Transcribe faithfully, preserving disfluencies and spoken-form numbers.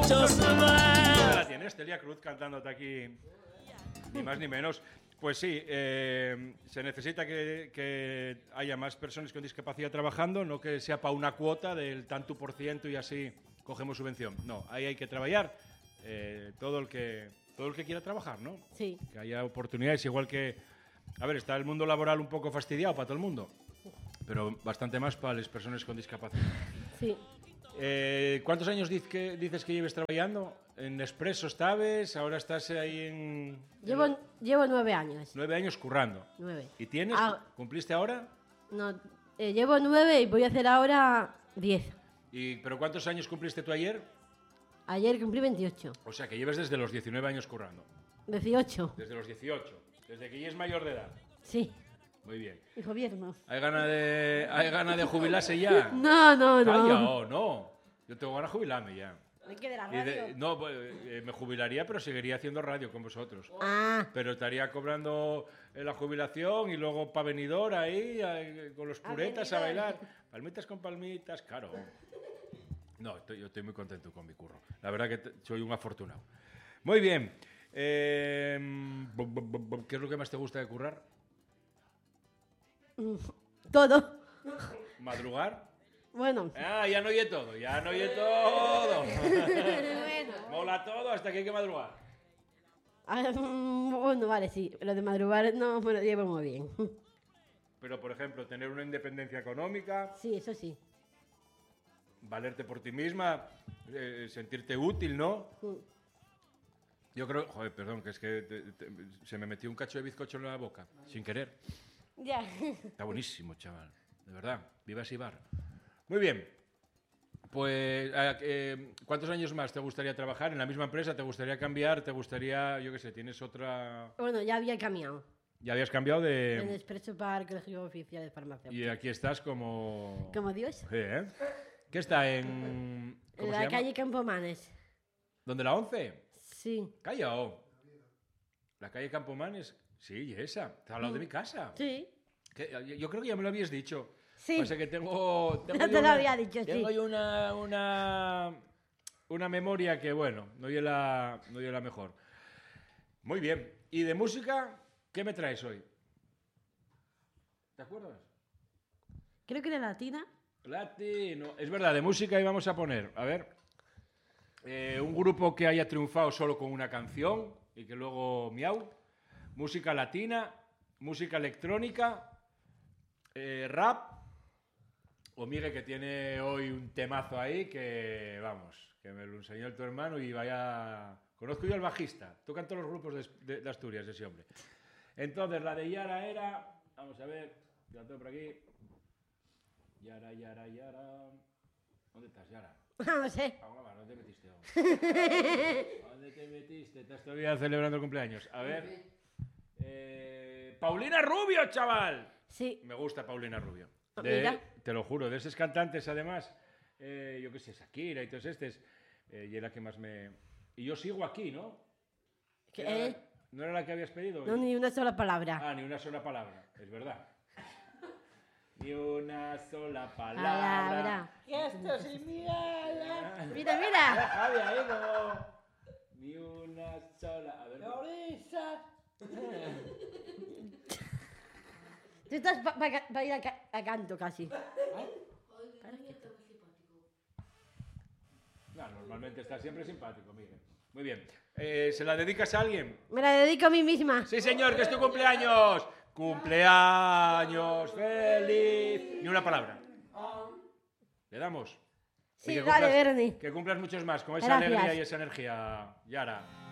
muchos más. La tienes, Celia Cruz, cantándote aquí, ni más ni menos. Pues sí, eh, se necesita que, que haya más personas con discapacidad trabajando, no que sea para una cuota del tanto por ciento y así cogemos subvención. No, ahí hay que trabajar eh, todo el que todo el que quiera trabajar, ¿no? Sí. Que haya oportunidades, igual que... A ver, está el mundo laboral un poco fastidiado para todo el mundo, pero bastante más para las personas con discapacidad. Sí. Eh, ¿Cuántos años diz que, dices que lleves trabajando? ¿En Expreso estabas? ¿Ahora estás ahí en...? Llevo, en... llevo nueve años. Nueve años currando. Nueve. ¿Y tienes? Ah. ¿Cumpliste ahora? No, eh, llevo nueve y voy a hacer ahora diez. ¿Y, ¿Pero cuántos años cumpliste tú ayer? Ayer cumplí veintiocho. O sea, que lleves desde los diecinueve años currando. dieciocho. Desde los dieciocho. Desde que ya es mayor de edad. Sí. Muy bien. Y gobierno. ¿Hay ganas de, ¿hay ganas de jubilarse ya? No, no, no. Calla, oh, no. Yo tengo ganas de jubilarme ya. ¿De qué, de la Y radio? de- no, pues, eh, me jubilaría, pero seguiría haciendo radio con vosotros. Ah, Pero estaría cobrando eh, la jubilación y luego pa' venidor ahí, eh, con los A puretas a venidor. bailar. Palmitas con palmitas, claro. No, estoy- yo estoy muy contento con mi curro. La verdad que te- soy un afortunado. Muy bien. Eh, bu- bu- bu- bu- ¿Qué es lo que más te gusta de currar? todo. ¿Madrugar? Bueno. Ah, ya no oye todo, ya no oye todo. Bueno. Mola todo hasta que hay que madrugar. Ah, mm, bueno, vale, sí. Lo de madrugar no me lo llevo muy bien. Pero, por ejemplo, tener una independencia económica, Sí, eso sí. valerte por ti misma, eh, sentirte útil, ¿no? Yo creo... Joder, perdón, que es que te- te- se me metió un cacho de bizcocho en la boca, sin querer. Ya. Está buenísimo, chaval. De verdad. Viva Sibar. Muy bien. Pues, eh, eh, ¿cuántos años más te gustaría trabajar en la misma empresa? ¿Te gustaría cambiar? ¿Te gustaría, yo qué sé, tienes otra... Bueno, ya había cambiado. Ya habías cambiado En de... Expreso para el Colegio Oficial de Farmacia. Y aquí estás como... Como Dios. Sí, ¿eh? ¿Qué está en... ¿Cómo En se la llama? calle Campomanes. ¿Dónde, la once? Sí. Callao. La calle Campomanes. Sí, esa. Está al lado de mi casa. Sí. Que- yo creo que ya me lo habías dicho. Sí. Pasa que tengo... tengo Ya yo te lo una- había dicho, sí. Tengo yo una, una, una memoria que, bueno, no es la, no es la mejor. Muy bien. ¿Y de música? ¿Qué me traes hoy? ¿Te acuerdas? Creo que era latina. Latino. Es verdad, de música íbamos a poner, a ver, eh, un grupo que haya triunfado solo con una canción y que luego miau. Música latina, música electrónica, eh, rap. O Miguel, que tiene hoy un temazo ahí que, vamos, que me lo enseñó tu hermano y vaya... Conozco yo al bajista, tocan todos los grupos de, de- de Asturias ese hombre. Entonces, la de Yara era... Vamos a ver, ya lo tengo por aquí. Yara, Yara, Yara... ¿Dónde estás, Yara? No sé. Ah, mamá, ¿dónde te metiste? Hombre? ¿Dónde te metiste? Estás todavía celebrando el cumpleaños. A ver... Eh, Paulina Rubio, chaval. Sí. Me gusta Paulina Rubio. Ah, De- mira. te lo juro, de esos cantantes, además, eh, yo qué sé, Shakira y todos estos, eh, y era que más me... Y yo sigo aquí, ¿no? ¿Qué, Era- eh? ¿No era la que habías pedido? No, ni una sola palabra. Ah, ni una sola palabra, es verdad. Ni una sola palabra. Palabra. Que esto sí, mira. Mira, mira. Javi, ahí no. Ni una sola... A ver... Orisa. Tú estás para ir a, ca- a canto casi. No, normalmente está siempre simpático, Miguel. Muy bien. Eh, ¿Se la dedicas a alguien? Me la dedico a mí misma. Sí, señor, que es tu cumpleaños. Cumpleaños feliz. Ni una palabra. ¿Le damos? Sí, Oye, que dale, cumplas- Bernie. Que cumplas muchos más, con esa Gracias. alegría y esa energía, Yara.